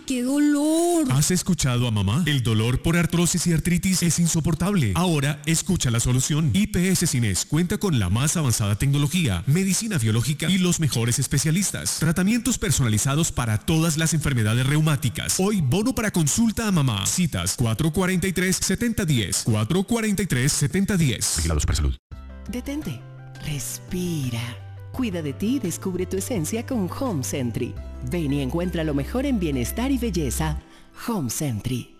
qué dolor! ¿Has escuchado a mamá? El dolor por artrosis y artritis es insoportable. Ahora, escucha la solución. IPS Cines cuenta con la más avanzada tecnología, medicina biológica y los mejores especialistas. Tratamientos personalizados para todas las enfermedades reumáticas. Hoy, bono para consulta a mamá. Citas 443-7010. 443-7010. Vigilado Supersalud. Detente. Respira. Cuida de ti y descubre tu esencia con Home Sentry. Ven y encuentra lo mejor en bienestar y belleza. Home Sentry.